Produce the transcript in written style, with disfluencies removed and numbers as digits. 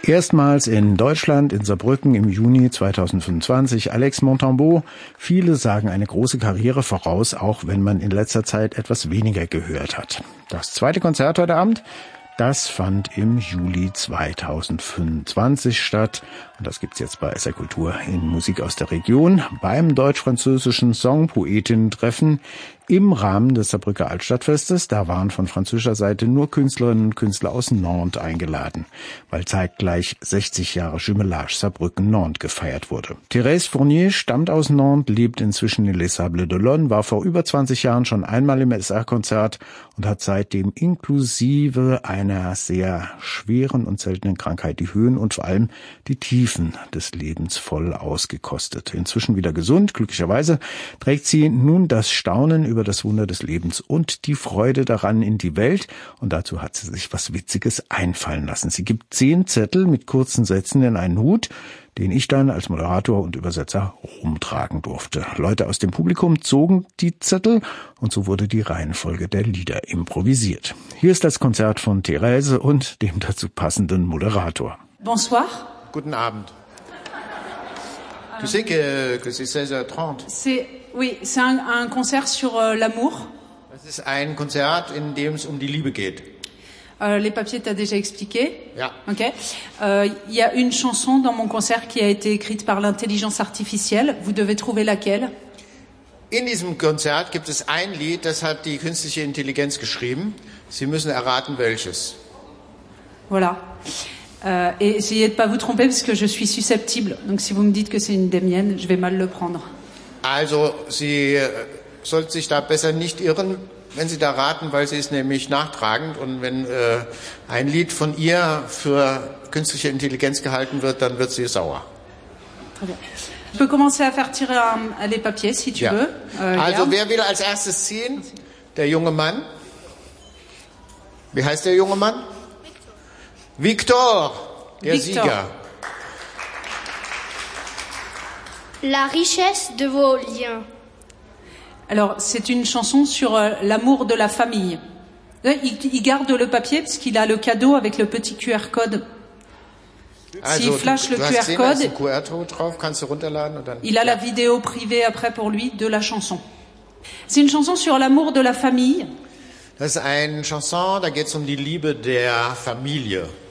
Erstmals in Deutschland, in Saarbrücken im Juni 2025, Alex Montambeau. Viele sagen eine große Karriere voraus, auch wenn man in letzter Zeit etwas weniger gehört hat. Das zweite Konzert heute Abend, das fand im Juli 2025 statt. Und das gibt's jetzt bei SR Kultur in Musik aus der Region beim deutsch-französischen Songpoetinnen-Treffen im Rahmen des Saarbrücker Altstadtfestes. Da waren von französischer Seite nur Künstlerinnen und Künstler aus Nantes eingeladen, weil zeitgleich 60 Jahre Jumelage Saarbrücken-Nantes gefeiert wurde. Thérèse Fournier stammt aus Nantes, lebt inzwischen in Les Sables d'Olonne, war vor über 20 Jahren schon einmal im SR-Konzert und hat seitdem inklusive einer sehr schweren und seltenen Krankheit die Höhen und vor allem die Tiefen des Lebens voll ausgekostet. Inzwischen wieder gesund, glücklicherweise trägt sie nun das Staunen über das Wunder des Lebens und die Freude daran in die Welt. Und dazu hat sie sich was Witziges einfallen lassen. Sie gibt 10 Zettel mit kurzen Sätzen in einen Hut, den ich dann als Moderator und Übersetzer rumtragen durfte. Leute aus dem Publikum zogen die Zettel und so wurde die Reihenfolge der Lieder improvisiert. Hier ist das Konzert von Thérèse und dem dazu passenden Moderator. Bonsoir. Guten Abend. Tu sais que c'est 16h30. Oui, c'est un concert sur l'amour. Das ist ein Konzert, in dem es um die Liebe geht. Les papiers, t'as déjà expliqué. Ja. Ok. Y a une chanson dans mon concert qui a été écrite par l'intelligence artificielle. Vous devez trouver laquelle. In diesem Konzert gibt es ein Lied, das hat die künstliche Intelligenz geschrieben. Sie müssen erraten, welches. Voilà. Et essayez de pas vous tromper parce que je suis susceptible. Donc si vous me dites que c'est une des miennes, je vais mal le prendre. Also, Sie sollten sich da besser nicht irren, wenn Sie da raten, weil sie ist nämlich nachtragend. Und wenn ein Lied von ihr für künstliche Intelligenz gehalten wird, dann wird sie sauer. Très bien. Je peux commencer à faire tirer les papiers, si tu veux. Also, wer will als erstes ziehen? Der junge Mann. Wie heißt der junge Mann? Victor, der Sieger. La richesse de vos liens. Alors, c'est une chanson sur l'amour de la famille. Il garde le papier parce qu'il a le cadeau avec le petit QR code. S'il flash le QR code, drauf, kannst du runterladen und dann, il a la vidéo privée après pour lui de la chanson. C'est une chanson sur l'amour de la famille. Das ist eine Chanson, da geht es um die Liebe der Familie.